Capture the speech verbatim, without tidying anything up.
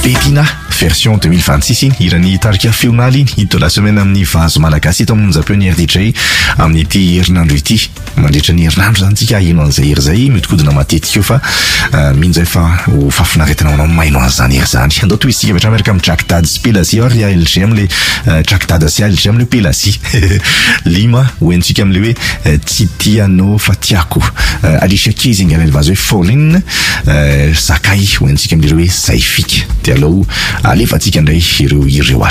Petina version deux mille vingt-six iny irany tarika feonaly iny hito la semaine amin'ny vazo malagasy eto amin'ny Onjam-peo R D J amin'ity herinandro ity mandritra ny herinandro zany tsika ino an'izay hery zay mitokodina matetika io fa minjay fa ho fafinaretana manao maino an'izany hery zany andao toy isika vetra miaraka amin'ny Traktada sy Pélasie ary L G am'le Traktada sy L G am'le Pélasie lima hoentsika am'le hoe tsy tianao fa tiako Alicia Keys ingala le vazo hoe Falling Sakay hoentsika am'le hoe zay fika de alao alefatsika indray ireo ireo